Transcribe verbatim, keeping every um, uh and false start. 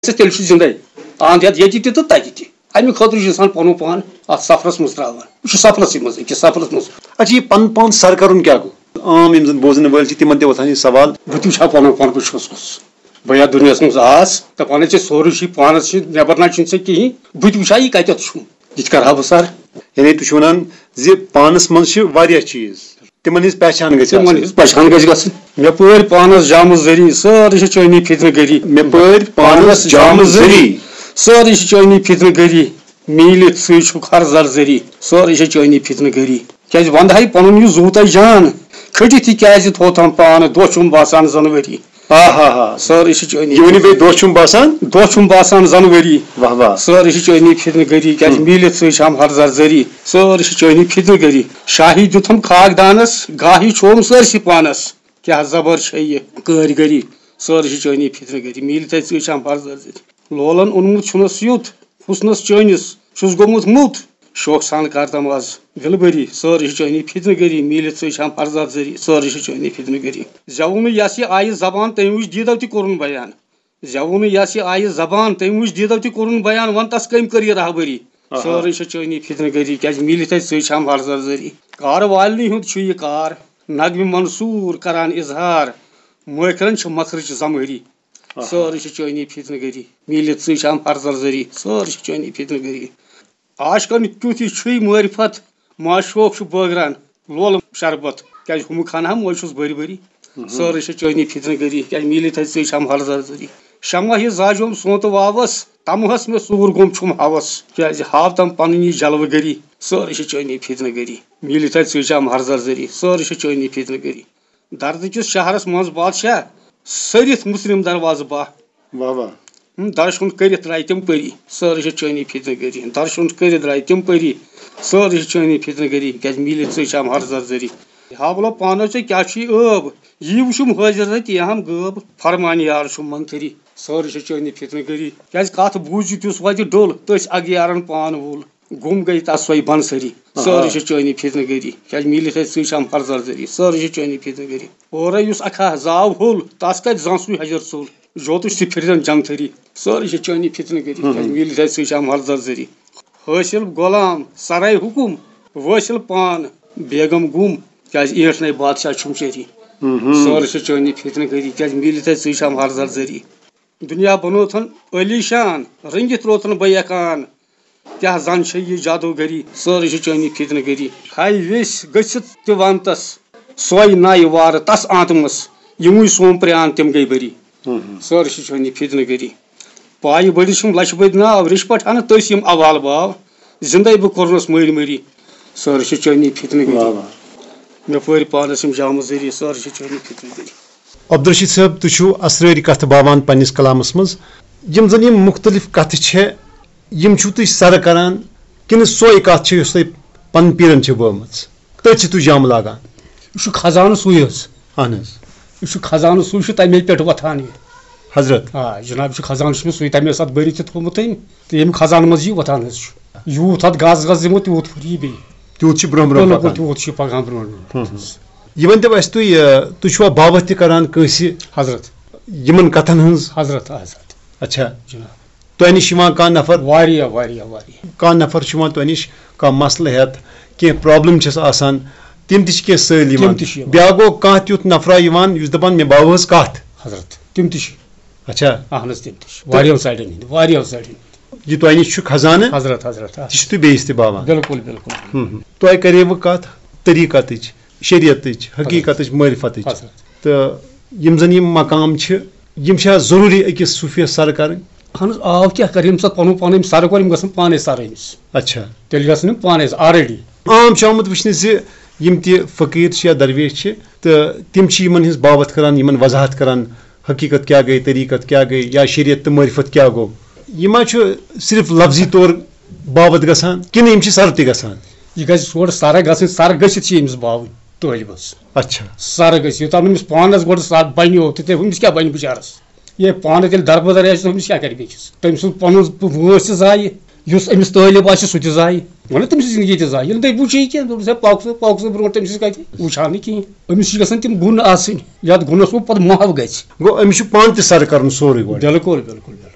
تیل زندے آند یہ تو تتہ امہ خاطر انسان پن پان ات سفرس مز تران یہ سفرس مز أکس سفرس مز. اچھا یہ پن پان سر کرن کیا گو عام یم زن بوزن ول تمن تہ وتھان یہ سوال بت وچھا پن پان بہ چھس کس بہ یتھ دنیا مز آس دپان ژے سورُے پانس نٮ۪بر نہ چھُنہٕ ژےٚ کِہیٖنۍ بہٕ تہِ وٕچھا یہِ کتٮ۪تھ چھُ یہِ تہِ کرہا بہٕ سر. یعنی تُہۍ چھِو ونان زِ پانس منٛز چھِ واریاہ چیٖز تمن ہٕنٛز پہچان گژھِ تمن ہٕنٛز پہچان گژھِ گژھٕنۍ. مےٚ پٲرۍ پانس جامہٕ ذٔری سٲرٕے چھِ چٲنی فتنہٕ گٔری. مےٚ پٲرۍ پانس جامہٕ ذٔری سٲرٕے چھِ چٲنی فتنہٕ گٔری میٖلِتھ ژٕے چھُکھ ہر زر ذٔری سٲرٕے چھِ چٲنی فتنہٕ گٔری. کیازِ ونٛدہاے پنُن یہِ زوٗ تۄہہِ جان کھٔٹِتھ یہِ کیازِ تھوٚوتھن پانہٕ دۄہ چھُم باسان زن ؤری. آ ہا ہا سٲرٕے چھِ چٲنی یہِ ؤنِو بیٚیہِ دۄہ چھُم باسان دۄہ چھُم باسان زن ؤری. واہ واہ سٲرٕے چھِ چٲنی فتنہٕ گٔری کیازِ میٖلِتھ ژٕے چھام ہر زر ذٔری سٲرٕے چھِ چٲنی فتنہٕ گٔری. شاہی دیُتھُم خاک دانس گاہی چھوم سٲرسٕے پانس کیاہ زبر چھے یہِ کٲرگٔری سٲرٕے چھِ چٲنی فتنہٕ گٔری میٖلِتھ ژٕے چھام ہر زر ذٔری. لولن اوٚنمُت چھُنس یُتھ حُسنس چٲنِس چھُس گوٚمُت مُت شوق سان کرتم آز دل بری سٲرٕے چھِ چٲنی فتنہٕ گٔری میٖلِتھ ژٕے چھام ہر زر ذٔری سٲرٕے چھِ چٲنی فتنہٕ گٔری. زیوُن یس یہِ آیہِ زبان تمہِ وٕچھ دیٖدو تہِ کوٚرُن بیان زیوُن یس یہِ آیہِ زبان تمہِ وٕچھ دیٖدو تہِ کوٚرُن بیان وۄنۍ تس کٔمۍ کٔر یہِ رہبری سٲرٕے چھِ چٲنی فتنہٕ گٔری کیازِ میٖلِتھ اَسہِ ژٕے چھام ہر زر ذٔری. کار والنٕے ہُنٛد چھُ یہِ کار نغمہِ منصوٗر کران اظہار مٲخرن چھِ مکرٕچ زمٲری سٲرٕے چھِ چٲنی فتنہٕ گٔری میٖلِتھ ژٕے چھام ہر زر ذٔری سٲرٕے چھِ چٲنی فتنہٕ گٔری. عاشقن کیُتھ یہِ چھُے معرفت معشوق چھُ بٲگران لولہٕ شربت کیازِ ہُمہٕ خانہٕ موج چھُس بٔرۍ بٔری سٲرٕے چھِ چٲنی فتنہٕ گٔری کیازِ میٖلِتھ اَسہِ ژٕے چھام ہر زر ذٔری. شمع یہِ زاجوم سونتہٕ واوس تمہس مےٚ ژوٗر گوٚم چھُم ہوس کیازِ ہاو تم پنٕنۍ یہِ جلوٕ گٔری سٲرٕے چھِ چٲنی فتنہٕ گٔری میٖلِتھ اَسہِ ژٕے چھام ہر زر ذٔری سٲرٕے چھِ چٲنی فتنہٕ گٔری. دردٕکِس شہرس منٛز بادشاہ سٔرِتھ مُسلم دروازٕ باہ واہ واہ درشُن کٔرِتھ درٛاے تِم پٔری سٲرٕے چھِ چٲنی فتنہٕ گٔری درشُن کٔرِتھ درٛاے تِم پٔری سٲرٕے چھِ چٲنی فتنہٕ گٔری کیازِ میٖلِتھ ژٕے چھام ہر زر ذٔری. ہاولو پانو ژےٚ کیاہ چھُے ٲب یی وٕچھُم حٲضِر تہٕ تی ہم غٲب فرمان یار چھُم منتھری سٲرٕے چھِ چٲنی فتنہٕ گٔری کیازِ کتھ بوٗزِتھ یُس وتہِ ڈوٚل تٔسۍ اگیارن پان وول گُم گٔے تس سۄے بنسری سٲرٕے چھِ چٲنی فتنہٕ گٔری کیازِ میٖلِتھ اَسہِ ژٕے چھام ہر زر ذٔری سٲرٕے چھِ چٲنی فتنہٕ گٔری. اورے یُس اکھا زاو ہوٚل تس کتہِ زان سُے حجر ژوٚل جوتُش تہِ پھِرزن جنتھری سٲرٕے چھِ چٲنی فتنہٕ گٔری کیازِ میٖلِتھ اَسہِ ژٕے چھام ہر زر ذٔری. حٲصِل غلام سراے حُکُم وٲصِل پان بیگم گُم کیازِ ایٹھ نَے بادشاہ چھُم چیری سٲرٕے چھِ چٲنی فتنہٕ گٔری کیازِ میٖلِتھ اَسہِ ژٕے چھام ہر زر ذٔری. دُنیا بنوتھن عٲلی شان رٔنگِتھ روتن بیکان کیاہ زن چھے یہِ جادو گری سٲرٕے چھِ چٲنی فتنہٕ گٔری. ہاے ویٚسۍ گٔژھِتھ تہِ ون تس سۄے نایہِ وارٕ تس آنتمس یِموٕے سوم پریان تِم گٔے بٔری سٲرٕے چھِ چٲنی فتنہٕ گٔری. پایہِ بٔڑِس چھُم لچھِ بٔدۍ ناو رِشپٹ ہنہٕ تٔسۍ یِم اوال باو زندے بہٕ کوٚرنس مٔرۍ مٔری سٲرٕے چھِ چٲنی فتنہٕ گٔری. مےٚ پٲرۍ پانس یِم جامہٕ ذٔری سٲرٕے چھِ چٲنی فتنہٕ گٔری. عبدالرشید صٲب تُہۍ چھِو اسرٲری کتھٕ باوان پننِس کلامس منٛز یِم زن یِم مختلف کتھٕ چھےٚ یِم چھِو تُہۍ سرٕ کران کِنہٕ سۄے کتھ چھِ یۄس تۄہہِ پنٕنۍ پیٖرن چھِ بٲومٕژ تٔتھۍ چھِ تُہۍ جامہٕ لاگان. یہِ چھُ خزانہٕ سُے حظ اہن حظ یہِ چھُ خزانہٕ سُے چھُ تمے پٮ۪ٹھ وۄتھان یہِ حضرت آ جناب چھُ خزانہٕ چھُ مےٚ سُے تمے ساتہٕ بٔرِتھ تہِ تھوٚومُت تٔمۍ تہٕ ییٚمہِ خزانہٕ منٛز یہِ وۄتھان حظ چھُ یوٗت اتھ گس گس دِمو تیوٗت ہُرِ یہِ بیٚیہِ تیوٗت چھُ برونٛہہ برونٛہہ بِلکُل تیوٗت چھُ پکان برونٛٹھ برونٛٹھ. یہِ ؤنۍتو اَسہِ تُہۍ تُہۍ چھُوا باوَتھ تہِ کران کٲنٛسہِ حضرت یِمن کتھن ہٕنٛز حضرت حضرت اچھا جناب تۄہہِ نِش یِوان کانٛہہ نفر واریاہ واریاہ واریاہ کانٛہہ نفر چھُ یِوان تۄہہِ نِش کانٛہہ مسلہٕ ہٮ۪تھ کینٛہہ پرابلم چھس آسان تِم تہِ چھِ کینٛہہ سٲلۍ یِوان بیٛاکھ گوٚو کانٛہہ تیُتھ نفرا یِوان یُس دپان مےٚ باوہٲژ کتھ حضرت تِم تہِ چھِ اچھا اہن حظ تِم تہِ چھِ واریاہو سایڈن ہٕنٛدۍ واریاہو سایڈن ہٕنٛدۍ یہِ تۄہہِ نِش چھُ خزانہٕ حضرت حضرت تہِ چھِ تُہۍ بیٚیِس تہِ باوان بِلکُل بِلکُل. تۄہہِ کریوٕ کتھ طریٖقتٕچ شریعتٕچ حقیٖقتٕچ معرفتٕچ تہٕ یِم زن یِم مقام چھِ یِم چھا ضروٗری أکِس صوٗفیَس سر کرٕنۍ. اہن حظ آب کیاہ کر ییٚمہِ ساتہٕ پنُن پان أمۍ سر کوٚر یِم گژھن پانے سر أمِس اچھا تیٚلہِ گژھن یِم پانے آلریڈی. عام چھُ آمُت وٕچھنہٕ زِ یِم تہِ فقیٖر چھِ یا درویش چھِ تہٕ تِم چھِ یِمن ہٕنٛز باوتھ کران یِمن وضاحت کران حقیٖقت کیاہ گٔے طریٖقت کیاہ گٔے یا شریعت تہٕ معرفت کیاہ گوٚو. یہِ ما چھُ صرف لفظی طور باوتھ گژھان کِنہٕ یِم چھِ سر تہِ گژھان. یہِ گژھِ تورٕ سرا گژھٕنۍ سر گٔژھِتھ چھِ أمِس باوٕنۍ طٲلبس اچھا سر گژھِ یوٚتام أمِس پانس گۄڈٕ سر بنیو تہٕ أمِس کیاہ بنہِ بِچارس یہِ پانہٕ تیٚلہِ دربدر آسہِ أمِس کیاہ کرِ بیٚکِس تٔمۍ سُنٛد پنُن وٲنٛس تہِ زایہِ یُس أمِس طٲلب آسہِ سُہ تہِ زایہِ وَنہٕ تٔمۍ سٕنٛز زندگی تہِ زایہِ ییٚلہِ تُہۍ وٕچھِو کینٛہہ دوٚپُس ہے پاکہٕ صٲب پاکہٕ صٲب برونٛٹھ تٔمۍ سٕنٛز کتہِ وٕچھان نہٕ کِہیٖنۍ أمِس چھِ گژھان تِم گُن آسٕنۍ یتھ گُنس پتہٕ محو گژھِ گوٚو أمِس چھُ پانہٕ تہِ سر کرُن سورُے گۄڈٕ. بِلکُل بِلکُل